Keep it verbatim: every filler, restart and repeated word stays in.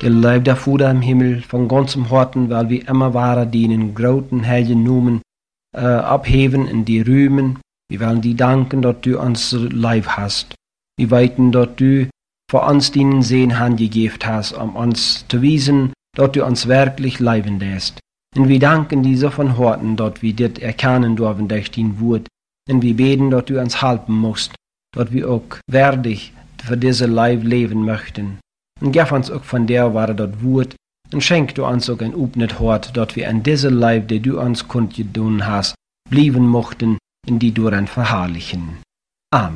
Der Leib der Vater im Himmel, von ganzem Herzen, weil wir immer waren, die in großen heiligen Namen äh, abheben und die rühmen. Wir wollen dir danken, dass du uns Leib hast. Wir weiten, dass du für uns deinen Sehen handgegeben hast, um uns zu wiesen, dass du uns wirklich leben lässt. Und wir danken dir so von Herzen, dass wir das erkennen dürfen durch dein Wort. Und wir beten, dass du uns helfen musst, dass wir auch würdig für diese Leib leben möchten. Und gib uns auch von der Ware das Wort und schenk du uns auch ein öffnet Hort, dass wir an diese Leib, die du uns kundgetan hast, blieben mochten, in die du dann verherrlichen.